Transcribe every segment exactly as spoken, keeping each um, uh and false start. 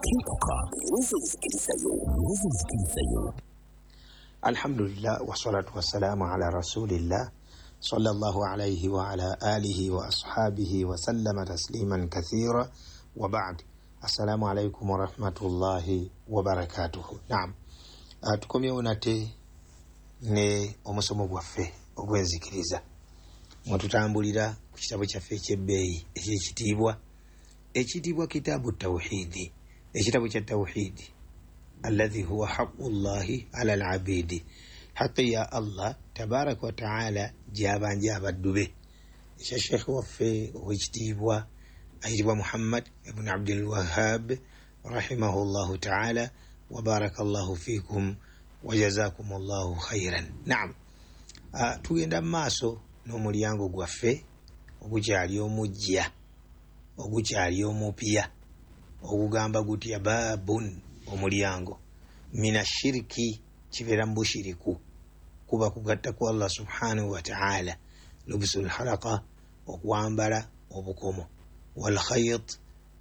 Alhamdulillah wa salatu wa salamu ala rasulillah sallallahu alayhi wa ala alihi wa ashabihi wa sallama tasliman kathira wa ba'd. Assalamu alaykum wa rahmatullahi wa barakatuhu. Naam, uh, tukomyewo nate ne omusomo gwaffe ogwenzikiriza mwe tutambulira ku kitabo kyaffe ekyebbeeyi ekyekitiibwa ekitiibwa kitaabu tawhidi, ekitabo kya tawhidi alladhi huwa haqqullahi ala alabidi, haqqi ya Allah tabaraka wa taala gyabanja abaddu be. Ekya sheekh waffe owekitiibwa ayitibwa Muhammad ibn Abdul Wahhab rahimahullahu taala wa barakallahu fikum wa jazakumullahu khairan. Naam, uh, tugenda maaso n'omulyango gwaffe ogukyali omujja, ogukyali omupya, ogugamba gutya baabun, omulyango mina shiriki, kibeera mu bushiriku, kuba kugatta ku Allah subhanahu wa ta'ala, lubusul halaqa, okwambala obukomo, wal khayt,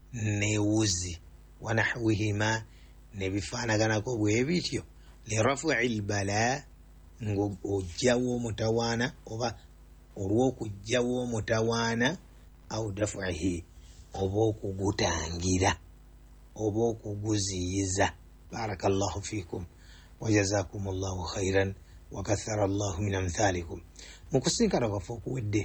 newuzi, wa nahwihima, nebifaanaganako bwe bityo, li raf'il bala, ng'ojjawo omutawaana oba olw'okujjawo omutawaana, au daf'ihi, oba okugutangira oba okuguziyiza. Barakallahu fikum wa jazakumullahu khairan wa kathara Allahu min amthalikum. Mu kusinkana kwaffe okuwedde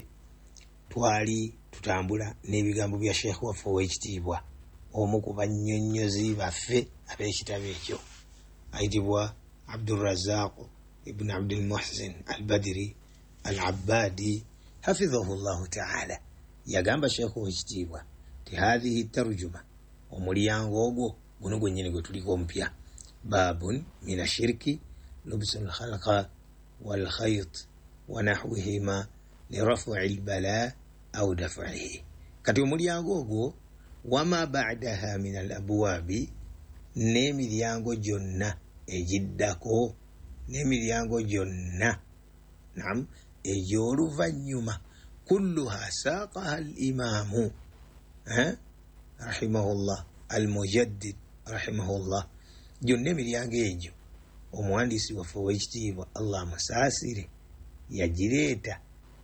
twali tutambula n'ebigambo bya sheekh waffe ow'ekitiibwa, omu ku bannyonnyozi baffe ab'ekitabo ekyo, ayitibwa Abdurrazzaq ibn Abdul Muhsin al-Badri al-Abbadi hafidhahu Allahu ta'ala. Yagamba sheekh ow'ekitiibwa ti hadhihi tarjuma, omulyango ogwo guno gwennyini gwe tuliko omupya, babun min ashirki lubsul khalqa wal khayt wa nahwihima li raf'il bala au daf'ihi. Kati omulyango ogwo wama ba'daha min al abwabi, n'emiryango gyonna egiddako, n'emiryango gyonna naam egy'oluvannyuma, kulluha saaqaha al imamu eh rahimahullah al-mujaddid rahimahullah. Gyonna emiryango egyo omuwandiisi waffe ow'ekitiibwa Allah musaasire yagireeta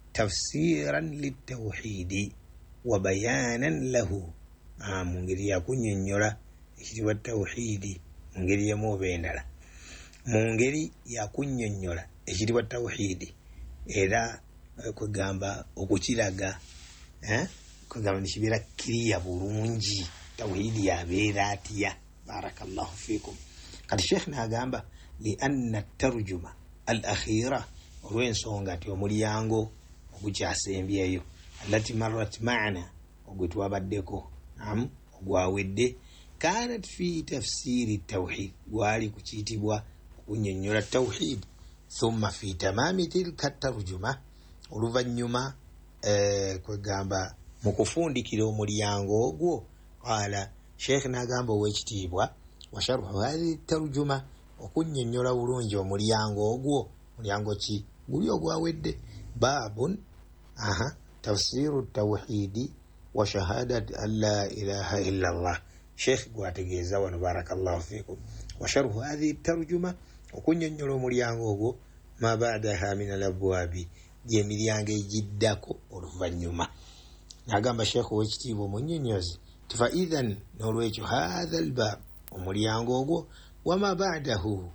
tafsiran litawhidi wa bayanan lahu, mu ngeri yakunnyonnyola ekitiibwa tawhidi mu ngeri emu oba endala, mu ngeri yakunnyonnyola ekitiibwa tawhidi era kwegamba okukiraga eh kwegamba nikibeera kiriya bulungi, tawhidi yabeera atya. Barakallahu fikum. Kati sheekh n'agamba li anna tarjuma al akhira, olw'ensonga ti omulyango ogukyasembyeyo, allati marrat ma'ana, ogwe twabaddeko naam ogwawedde, kanat fi tafsiri tawhid, gwali ku kiyitibwa okunnyonnyola tawhid, thumma fi tamami tilka tarjuma, oluvannyuma eh, kwegamba mu kufundikira omulyango ogwo, qala sheekh n'agamba ow'ekitiibwa wa sharhu hadhihi tarjuma, okunnyonnyola bulungi omulyango ogwo, mulyango ki guli ogwawedde, babun aha tafsiru tawhidi wa shahadat an la ilaha illa Allah. Sheekh gwategeeza wano barakallahu fikum, wa sharhu hadhihi tarjuma, okunnyonnyola omulyango ogwo, ma ba'daha min al abwabi, gy'emiryango egiddako oluvannyuma. N'agamba sheekh ow'ekitiibwa omunnyonnyozi ti fa idhan, n'olwekyo hadha albab, omulyango ogwo, wama ba'dahu,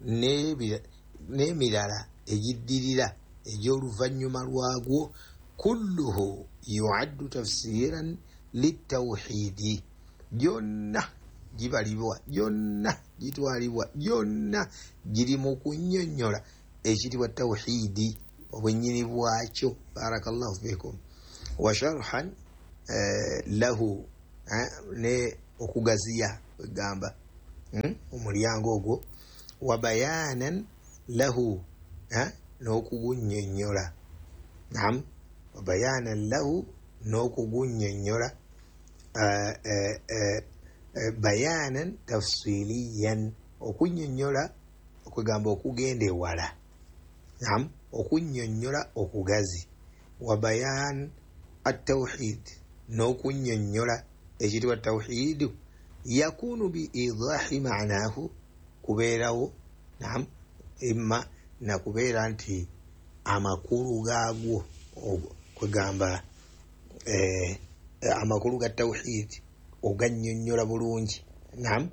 n'emirala egiddirira egy'oluvannyuma lwagwo, kulluhu yu'addu tafsiran litawhidi, gyonna gibalibwa, gyonna gitwalibwa, gyonna giri mu kunnyonnyola ekitibwa tawhidi obwennyini bwakyo. Barakallahu fikum. Wa sharhan eh, lahu eh, ne okugaziya egamba hmm? omulyango ogwo, wa bayanan lahu eh, n'okugunnyonnyola naam wa bayanan lahu n'okugunnyonnyola uh, uh, uh, uh, bayanan tafsiliyan, okunnyonnyola okwegamba okugenda ewala naam okunnyonnyola okugazi, wa bayan at-tawhid, n'okunnyonnyola ekitibwa tawhidu yakunu biidahi ma'nahu kubeerawo naam imma nakubeera nti amakulu gaagwo kwegamba eh, amakulu ga tawhid ogannyonnyola bulungi naam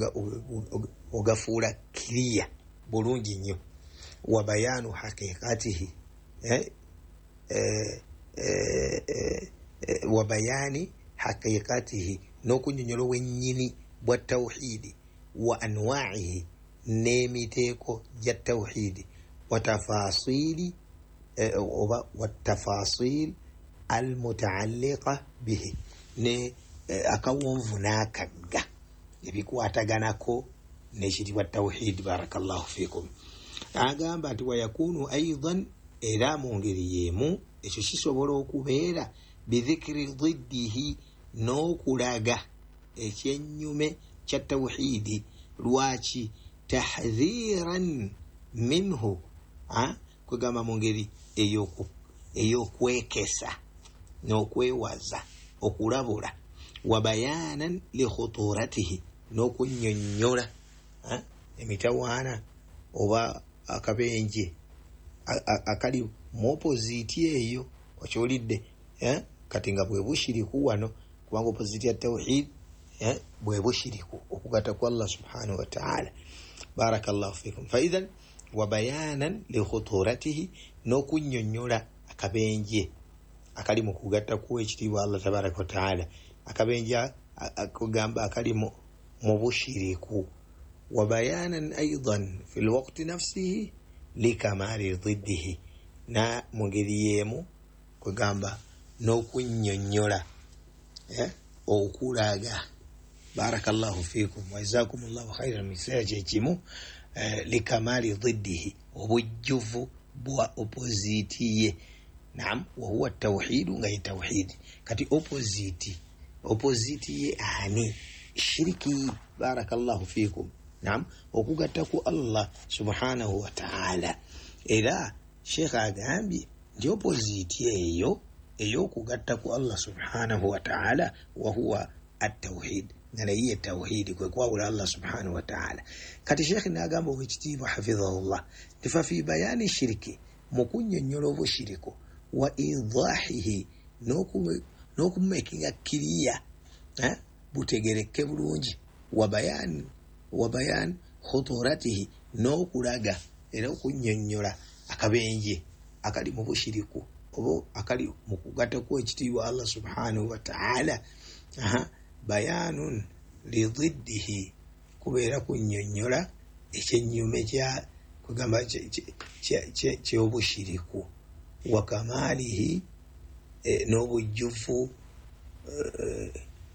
ogafuula kiriya bulungi nnyo wa bayanu haqiqatihi eh, eh, eh, eh, wa bayani haqiqatihi n'okunnyonnyola wennyini bwa tawhidi wa anwa'ihi n'emiteeko gya tawhidi wa tafasili eh, oba wa tafasil almutaalliqa bihi ne eh, akawonvu n'akagga ebikwataganako n'ekitibwa tawhid. Barakallahu fikum. Agamba nti wayakunu aidan era mu ngeri y'emu ekyo kisobola okubeera bidhikri dhiddihi n'okulaga ekyennyume kya tawhidi. Lwaki? tahdhiran minhu, kwegamba mu ngeri ey'okwekesa n'okwewaza okulabula. wa bayanan li khuturatihi n'okunnyonnyola emitawaana oba akabenje akali mu opposite eyo okyolidde eh? kati nga bwe bushiriku wano kubanga opposite ya tawhid eh? bwe bushiriku okugatta kwa Allah subhanahu wa ta'ala. Barakallahu fikum. fa idhan wa bayanan li khuturatihi n'okunnyonnyola akabenje akali mu kugatta ku ekitiibwa Allah tabaraka wa ta'ala, akabenje akugamba akali mu bushiriku. wa bayanan aidan fi alwaqti nafsihi likamali dhiddihi, na mu ngeri y'emu kwegamba n'okunnyonnyola eh? okulaga. Barakallahu fikum wa jazakumullahu khairan. Misaala kyekimu eh, likamali dhiddihi obujjuvu bwa opposite ye. Naam, wa huwa tawhidu nga ye tawhidi. Kati opposite opposite ye ani? Shiriki. Barakallahu fikum. Naam, okugatta ku Allah subhanahu wa ta'ala. Era Sheikh agambye nti opposite eyo ey'okugatta ku Allah subhanahu wa ta'ala wa huwa at-tawhid, nga naye tawhid kwe kwawula Allah subhanahu wa ta'ala. Kati Sheikh n'agamba owekitiibwa hafidhahullah nti fa fi bayani shiriki, mu kunnyonnyola obushiriku, wa idahihi n'okumumekinga kiriya eh? butegereke bulungi. wa bayan wa bayan khuturatihi n'okulaga era okunnyonnyola akabenje akali mu bushiriku obo akali mu kugatta ku ekitiibwa Allah subhanahu wa ta'ala. aha bayanun li dhiddihi, kubeera kunnyonnyola ekyennyume kya kugamba ky'obushiriku. wa kamalihi eh, n'obujjuvu eh,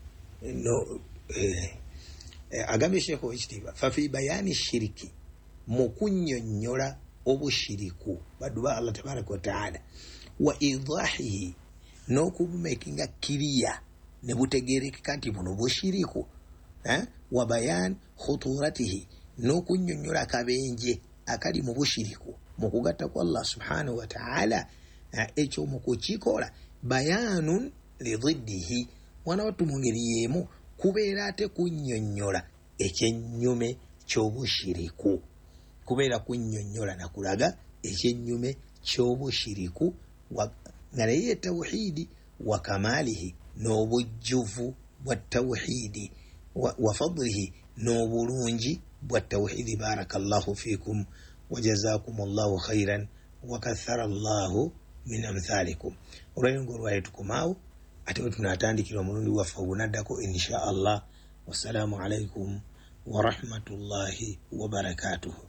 no eh, agambye Sheikh owekitiibwa fa fi bayani shiriki, mu kunnyonnyola obushiriku baddu ba Allah tabaraka wa ta'ala. wa idahihi n'okubumekinga kiriya ne butegerekeka nti buno bushiriku eh? wa bayan khuturatihi n'okunnyonnyola akabenje akali mu bushiriku mu kugatta kwa Allah subhanahu wa ta'ala. ekyo mu kukikola bayanun li dhiddihi, mwana wattu mu ngeri y'emu kubeera ate kunnyonnyola ekyennyume ky'obushiriku, kubeera kunnyonnyola na kulaga ekyennyume ky'obushiriku nga naye tawhidi. wa kamalihi n'obujjuvu bwa tawhidi, wa, wa fadlihi n'obulungi bwa tawhidi. Barakallahu fikum wa jazakumullahu khairan wa kathara Allahu min amthalikum. olwayongo olwaye tukomaawo ate we tunaatandikira omulundi waffe ogunaddako insha Allah. Wassalamu alaikum wa rahmatullahi wa barakatuhu.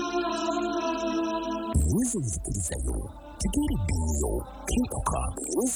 Uwezo mzikilizayo, tegeri binyo, kinkoka.